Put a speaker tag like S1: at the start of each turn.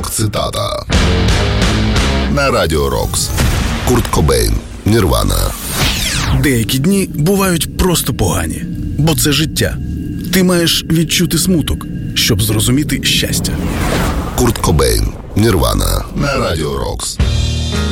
S1: Рок-цитата на Радіо Рокс. Курт Кобейн, Нірвана.
S2: Деякі дні бувають просто погані, бо це життя. Ти маєш відчути смуток, щоб зрозуміти щастя.
S1: Курт Кобейн, Нірвана на Радіо Рокс.